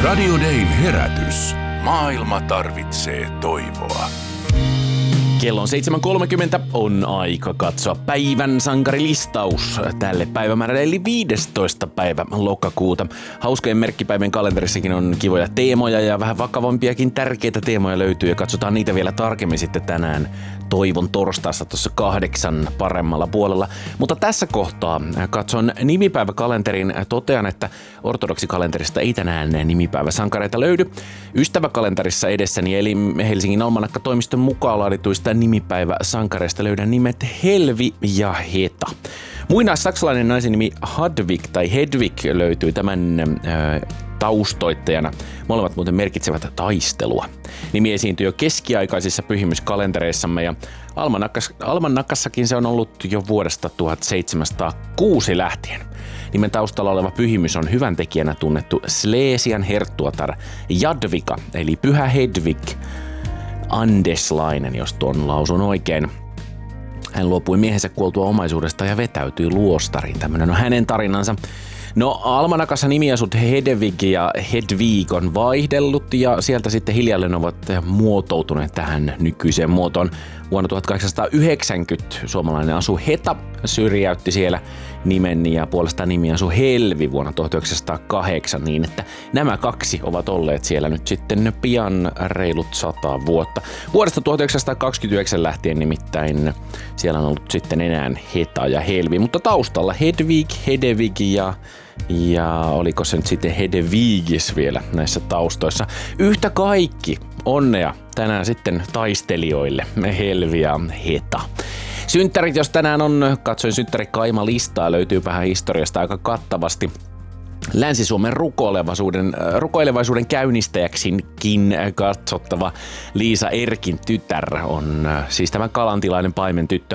Radio Dayn herätys. Maailma tarvitsee toivoa. Kello on 7.30, on aika katsoa päivän sankarilistaus tälle päivämäärälle, eli 15. päivä lokakuuta. Hauskojen merkkipäivien kalenterissakin on kivoja teemoja ja vähän vakavampiakin tärkeitä teemoja löytyy ja katsotaan niitä vielä tarkemmin sitten tänään toivon torstaissa tuossa 8 paremmalla puolella. Mutta tässä kohtaa katson nimipäiväkalenterin, totean, että ortodoksikalenterista ei tänään nimipäiväsankareita löydy. Ystäväkalenterissa edessäni eli Helsingin Almanakka-toimiston mukaan laadituista nimipäiväsankareista löydän nimet Helvi ja Heta. Muinais-saksalainen naisen nimi Hadvig tai Hedvig löytyy tämän taustoittajana. Molemmat muuten merkitsevät taistelua. Nimi esiintyy jo keskiaikaisissa pyhimyskalentereissamme ja Almanakkassakin se on ollut jo vuodesta 1706 lähtien. Nimen taustalla oleva pyhimys on hyvän tekijänä tunnettu Slesian herttuatar Jadviga eli Pyhä Hedvig Andeslainen, jos tuon lausun oikein. Hän luopui miehensä kuoltua omaisuudesta ja vetäytyi luostariin. Tämmöinen on hänen tarinansa. No, Almanakassa nimiasut Hedvig ja Hedvig on vaihdellut ja sieltä sitten hiljalleen ovat muotoutuneet tähän nykyiseen muotoon. Vuonna 1890 suomalainen asu Heta syrjäytti siellä nimen ja puolestaan nimiasu Helvi vuonna 1908 niin, että nämä kaksi ovat olleet siellä nyt sitten pian reilut 100 vuotta. Vuodesta 1929 lähtien nimittäin siellä on ollut sitten enää Heta ja Helvi, mutta taustalla Hedvig ja oliko se nyt sitten Hedvigis vielä näissä taustoissa. Yhtä kaikki onnea tänään sitten taistelijoille, Helvi ja Heta. Synttärit, jos tänään on, katsoin synttärikaima-listaa, löytyy vähän historiasta aika kattavasti. Länsi-Suomen rukoilevaisuuden käynnistäjäksikin katsottava Liisa Erkin tytär on siis tämä kalantilainen paimen tyttö.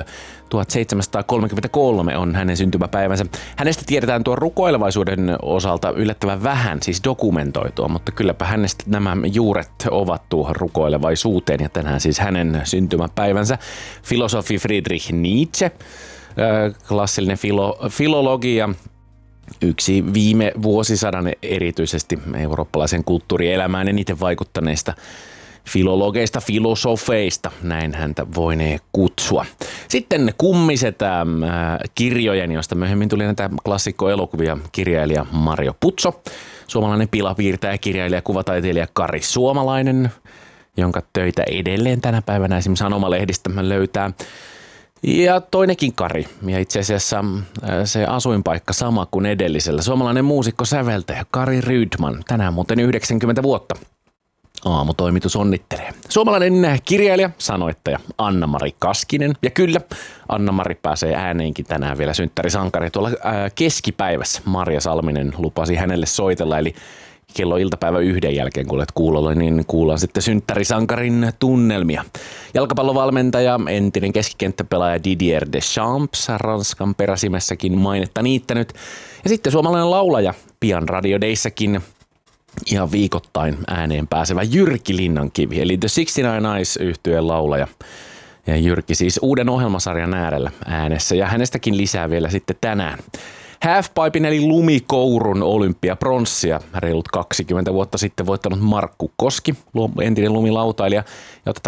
1733 on hänen syntymäpäivänsä. Hänestä tiedetään tuon rukoilevaisuuden osalta yllättävän vähän, siis dokumentoitua, mutta kylläpä hänestä nämä juuret ovat tuohon rukoilevaisuuteen ja tänään siis hänen syntymäpäivänsä. Filosofi Friedrich Nietzsche, klassillinen filologia, yksi viime vuosisadan erityisesti eurooppalaisen kulttuurielämään eniten vaikuttaneista filologeista, filosofeista, näin häntä voinee kutsua. Sitten Kummisetä kirjojen, josta myöhemmin tuli näitä klassikkoelokuvia, kirjailija Mario Puzo, suomalainen pilapiirtäjä, kirjailija, kuvataiteilija Kari Suomalainen, jonka töitä edelleen tänä päivänä esimerkiksi Sanomalehdistä löytää. Ja toinenkin Kari, ja itse asiassa se asuinpaikka sama kuin edellisellä, suomalainen muusikko, säveltäjä Kari Rydman, tänään muuten 90 vuotta. Aamutoimitus onnittelee. Suomalainen kirjailija, sanoittaja Anna-Mari Kaskinen. Ja kyllä, Anna-Mari pääsee ääneenkin tänään vielä synttärisankari tuolla keskipäivässä. Marja Salminen lupasi hänelle soitella, eli kello iltapäivä 1 jälkeen, kun olet kuulolla, niin kuullaan sitten synttärisankarin tunnelmia. Jalkapallovalmentaja, entinen keskikenttäpelaaja Didier Deschamps, Ranskan peräsimessäkin mainetta niittänyt. Ja sitten suomalainen laulaja, pian Radio Dayssäkin ihan viikoittain ääneen pääsevä Jyrki Linnankivi, eli The 69 Eyes -yhtyeen laulaja. Ja Jyrki siis uuden ohjelmasarjan äärellä äänessä, ja hänestäkin lisää vielä sitten tänään. Halfpipen eli lumikourun olympiapronssia reilut 20 vuotta sitten voittanut Markku Koski, entinen lumilautailija. Ja